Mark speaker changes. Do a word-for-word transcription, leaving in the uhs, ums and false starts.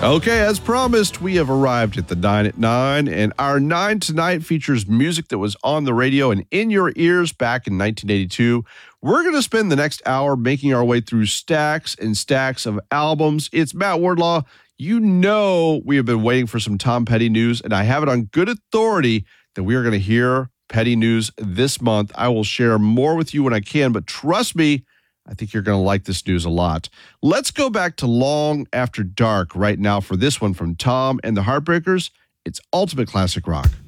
Speaker 1: Okay, as promised, we have arrived at the nine at nine, and our nine tonight features music that was on the radio and in your ears back in nineteen eighty-two. We're going to spend the next hour making our way through stacks and stacks of albums. It's Matt Wardlaw. You know we have been waiting for some Tom Petty news, and I have it on good authority that we are going to hear Petty news this month. I will share more with you when I can, but trust me, I think you're going to like this news a lot. Let's go back to Long After Dark right now for this one from Tom and the Heartbreakers. It's ultimate classic rock.